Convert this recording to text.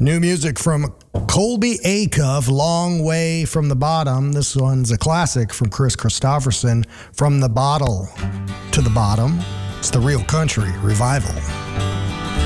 New music from Colby Acuff, Long Way from the Bottom. This one's a classic from Chris Christopherson, From the Bottle to the Bottom. It's the Real Country Revival.